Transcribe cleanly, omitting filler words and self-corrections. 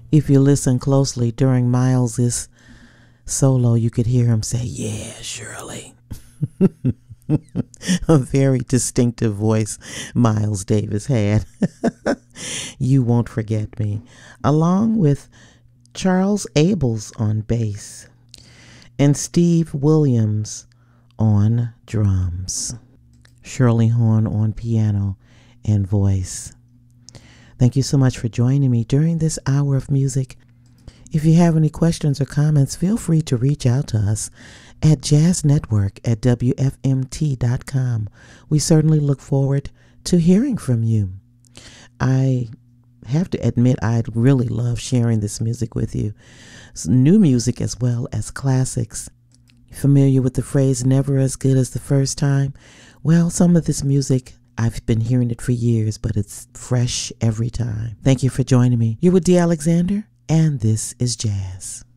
If you listen closely during Miles's solo, you could hear him say, "Yeah, Shirley." A very distinctive voice Miles Davis had. You Won't Forget Me, along with Charles Abels on bass and Steve Williams on drums. Shirley Horn on piano and voice. Thank you so much for joining me during this hour of music. If you have any questions or comments, feel free to reach out to us at jazznetwork@wfmt.com. We certainly look forward to hearing from you. I have to admit, I really love sharing this music with you. It's new music as well as classics. Familiar with the phrase, never as good as the first time? Well, some of this music, I've been hearing it for years, but it's fresh every time. Thank you for joining me. You're with D. Alexander, and this is Jazz.